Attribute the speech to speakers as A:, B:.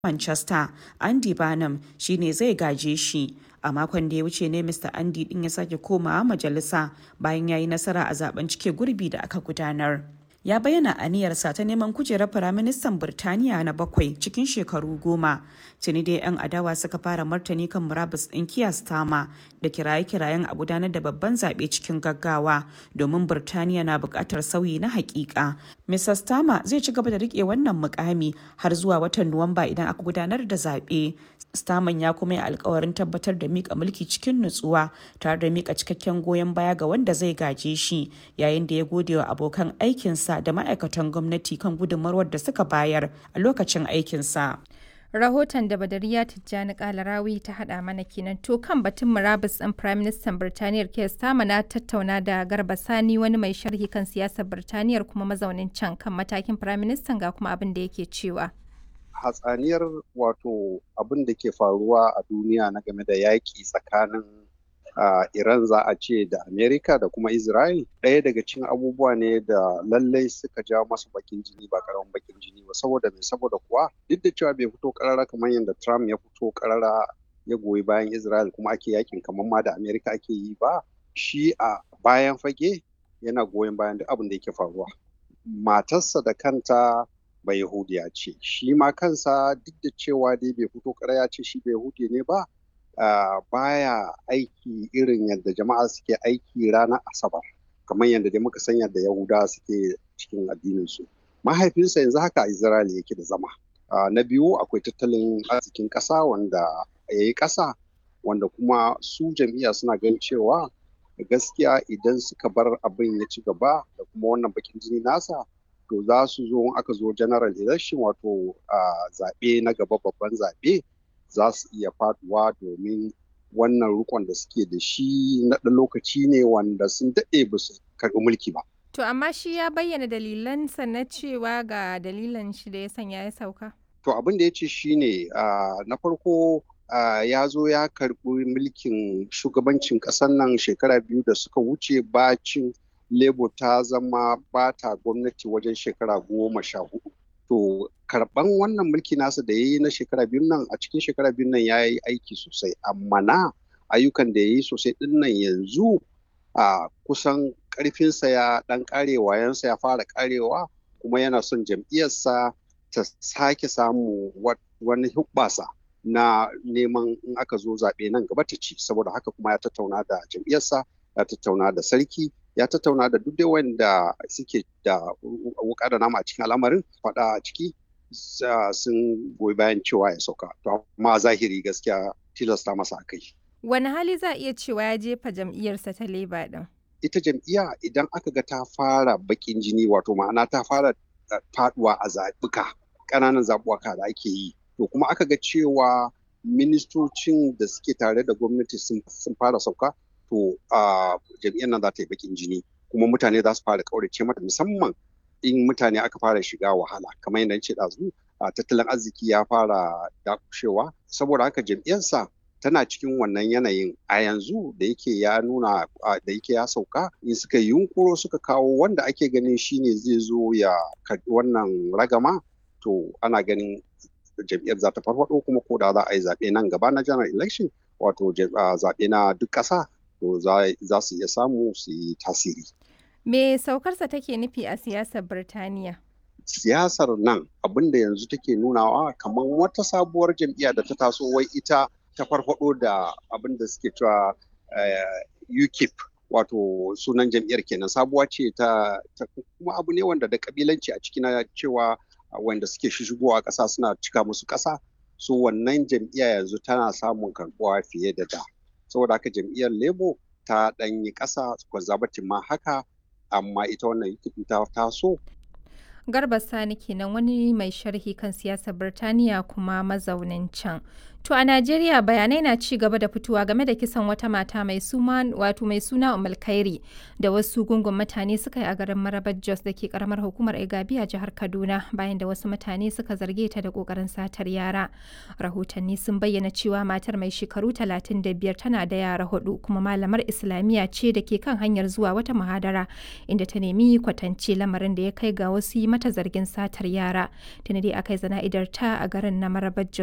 A: Manchester, Andy Burnham shi ne zai gaje shi. A makon da ya wuce ne Mr. Andy din ya sake komawa majalisa bayan ya yi nasara a zaben cike gurbi da aka gudanar. Ya bayyana aniyarsa ta neman kujerar Firaministan Birtaniya na 7 cikin shekaru 10. Tuni dai 'yan adawa suka fara martani kan murabus ɗin Keir Starmer da kiraye-kirayen a gudanar da babban zaɓe cikin gaggawa domin Birtaniya na buƙatar sauyi na haƙiƙa. Mr. Starmer zai ci gaba da riƙe wannan mukami har zuwa watan Nuwamba idan aka gudanar da zaɓe. Starmer ya kuma yi alkawarin tabbatar da mika mulki cikin nutsuwa tare da mika cikakken goyon baya ga wanda zai gaje shi, yayin da ya gode wa abokan aikinsa da ma'aikatan gwamnati kan gudunmawar da suka bayar a lokacin aikinsa.
B: Rahoton da Badariya Tijjani Kalarawi ta haɗa mana kenan. To kan batun murabus ɗin Firaministan Birtaniyar Keir Starmer na tattauna da Garba Sani, wani mai sharhi kan siyasar Birtaniyar kuma mazaunin can, kan matakin Firaministan ga kuma abin da yake cewa.
C: Hatsaniyar wato abin da ke faruwa a duniya na game da yaƙi tsakanin Iran za a ce da Amerika da kuma Israel, ɗaya daga cikin abubuwa ne da lallai suka ja masu bakin jini ba karamin bakin jini ba. Saboda kuwa duk da cewa bai fito karara kamar yadda Trump ya fito karara ya goyi bayan Israel kuma ake yakin kamar ma da Amerika ake yi ba, shi a bayan fage yana goyon bayan duk abin da yake faruwa. Matarsa da kanta ba Yahudiya ce, shi ma kansa duk da cewa dai bai fito karara ya ce shi ba Yahudi ne ba, baya aiki irin yadda jama'a suke aiki ranar Asabar, kamar yadda dai muka san yadda Yahudawa suke cikin addininsu. Mahaifinsa yanzu haka a Israel yake da zama. Na biyu, akwai tattalin arzikin ƙasa wanda ya yi ƙasa, wanda kuma su jam'iyya suna ganin cewa gaskiya idan suka bar abin ya ci gaba da kuma wannan bakin jini nasa, to za su zo aka zo general election wato zaɓe na gaba, babban zaɓe, za su iya faduwa domin wannan rukon da suke da shi na ɗan lokaci ne wanda sun daɗe ba su karɓi mulki ba.
B: To amma shi ya bayyana dalilansa na cewa ga dalilan shi da ya sanya ya sauka.
C: To abin da ya ce shi ne na farko ya zo ya karɓi mulkin shugabancin ƙasar nan shekara 2 da suka wuce bacin Labour ta zama bata gwamnati wajen shekara 14. To karɓan wannan mulki nasa da ya yi na shekara 2 nan, a cikin shekara 2 nan ya yi aiki sosai, amma na ayyukan da ya yi sosai ɗin nan yanzu a kusan ƙarfinsa ya ɗan ƙare, wayansa ya fara ƙarewa, kuma yana son jam'iyyarsa ta sake samu wani hubbasa na neman in aka zo zaɓe nan gaba ta ci. Saboda haka kuma ya tattauna da jam'iyyarsa, ya tattauna da sarki, ya tattauna da duk wanda suke da wuka da nama a cikin al'amarin, faɗa a ciki sun goyi bayan cewa ya sauka. To amma zahiri gaskiya tilasta masa a kai.
B: Wani hali za a iya cewa ya jefa jam'iyyarsa ta Labour ɗin?
C: Ita jam'iyya idan aka ga ta fara bakin jini, wato ma'ana ta fara faduwa a zaɓuka, ƙananan zaɓuka da ake yi, to kuma aka ga cewa ministocin da suke tare da gwamnati sun fara sauka, to jam'iyyar nan za ta yi bakin jini, kuma mutane za su fara ƙaurace mata, musamman in mutane aka fara shiga wahala, kamar yadda ce ɗazu, tattalin arziki ya fara dakushewa. Saboda haka jam'iyyarsa tana cikin wannan yanayin a yanzu da yake ya nuna da yake ya sauka, in suka yunkuro suka kawo wanda ake ganin shine zai zo ya karɓi wannan ragama, to ana ganin jam'iyyar za ta farfaɗo, kuma ko da za a yi zaɓe nan gaba na general election, wato zaɓe na duk ƙasa, to za su iya samu su yi tasiri.
B: Me saukarsa take nufi a siyasar Birtaniya?
C: Siyasar nan abin da yanzu take nunawa kamar wata sabuwar jam'iyya da ta taso, wai ita ta farfado da abin da suke cewa UKIP, wato sunan jam'iyyar kenan, sabuwa ce ta kuma abu ne wanda da kabilanci a ciki, na cewa wanda suke shigowa ƙasa suna cika musu ƙasa, so wannan jam'iyya yanzu tana samun karbuwa fiye da da. Saboda haka jam'iyyar Labour ta ɗanyi ƙasa, Conservative ma haka, amma ita wannan UKIP ta taso.
B: Garba Sani kenan, wani mai sharhi kan siyasar Birtaniya kuma mazaunin can. To a Najeriya bayanai na ci gaba da fitowa game da kisan wata mata mai suna Ummul Khairi da wasu gungun mutane suka yi a garin Marabar Jos da ke karamar hukumar Igabi a jihar Kaduna bayan da wasu mutane suka zarge ta da kokarin satar yara. Rahotanni sun bayyana cewa matar mai shekaru 35 tana da yara 4 kuma malamar Islamiyya ce da ke kan hanyar zuwa wata muhadara inda ta nemi kwatance lamarin da ya kai ga wasu yi mata zargin satar yara. Tuni dai aka yi zana'idar ta a garin na Marabar Jos.